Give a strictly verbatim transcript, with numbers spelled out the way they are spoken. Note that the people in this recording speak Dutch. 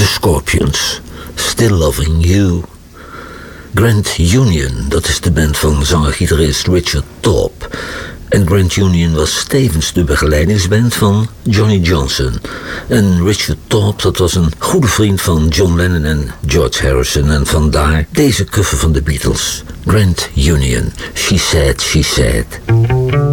The Scorpions, Still Loving You. Grand Union, dat is de band van zanger-gitarist Richard Thorpe. En Grand Union was tevens de begeleidingsband van Johnny Johnson. En Richard Thorpe, dat was een goede vriend van John Lennon en George Harrison. En vandaar deze cover van de Beatles. Grand Union, She Said, She Said.